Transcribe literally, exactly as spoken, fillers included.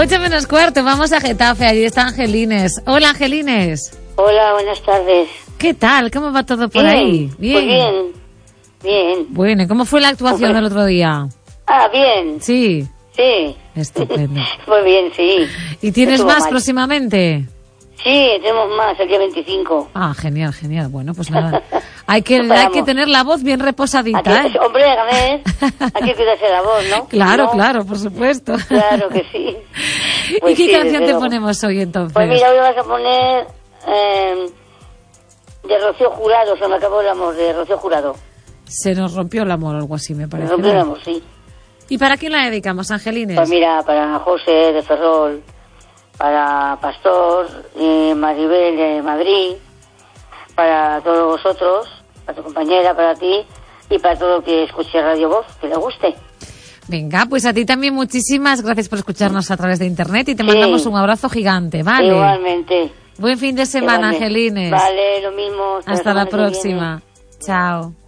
Ocho menos cuarto, vamos a Getafe, allí está Angelines. Hola, Angelines. Hola, buenas tardes. ¿Qué tal? ¿Cómo va todo por bien, ahí? Bien. Pues bien, bien. Bueno, ¿cómo fue la actuación el otro día? Ah, bien. Sí. Sí. Estupendo. Fue bien, sí. ¿Y tienes Estuvo más mal. próximamente? Sí, tenemos más, el día veinticinco. Ah, genial, genial. Bueno, pues nada. Hay que, Nos hay paramos. que tener la voz bien reposadita, Aquí- ¿eh? Hombre, hágame, hay que cuidarse la voz, ¿no? Claro, ¿No? claro, por supuesto. Claro que sí. Pues ¿Y qué sí, canción desde te luego. ponemos hoy entonces? Pues mira, hoy vas a poner eh, de Rocío Jurado, se me acabó el amor, de Rocío Jurado. Se nos rompió el amor o algo así, me Me parece. rompió el ¿no? amor, sí. ¿Y para quién la dedicamos, Angelines? Pues mira, para José de Ferrol, para Pastor, y Maribel de Madrid, para todos vosotros, para tu compañera, para ti y para todo el que escuche Radio Voz, que le guste. Venga, pues a ti también muchísimas gracias por escucharnos a través de internet y te Sí. mandamos un abrazo gigante, ¿vale? Igualmente. Buen fin de semana, Igualmente. Angelines. Vale, lo mismo. Hasta la semana que viene. próxima. Chao.